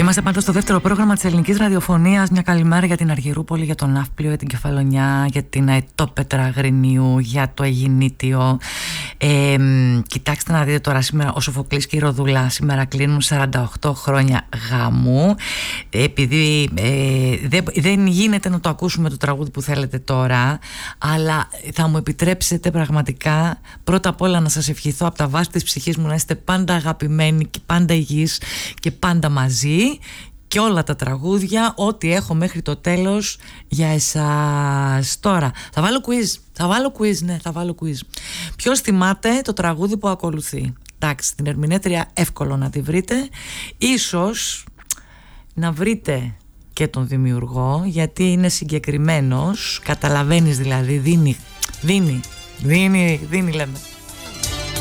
Είμαστε πάντα στο δεύτερο πρόγραμμα της ελληνικής ραδιοφωνίας. Μια καλημέρα για την Αργυρούπολη, για τον Ναύπλιο, για την Κεφαλονιά, για την Αετόπετρα Αγρινίου, για το Αιγινήτιο. Κοιτάξτε να δείτε τώρα, σήμερα ο Σοφοκλής και η Ροδούλα σήμερα κλείνουν 48 χρόνια γάμου. Επειδή δεν γίνεται να το ακούσουμε το τραγούδι που θέλετε τώρα, αλλά θα μου επιτρέψετε πραγματικά πρώτα απ' όλα να σας ευχηθώ από τα βάση της ψυχής μου να είστε πάντα αγαπημένοι και πάντα υγιείς και πάντα μαζί. Και όλα τα τραγούδια, ό,τι έχω μέχρι το τέλος για εσάς. Τώρα θα βάλω quiz. Ποιος θυμάται το τραγούδι που ακολουθεί? Εντάξει, την ερμηνεύτρια εύκολο να τη βρείτε. Ίσως να βρείτε και τον δημιουργό, γιατί είναι συγκεκριμένος. Καταλαβαίνεις δηλαδή, δίνει λέμε.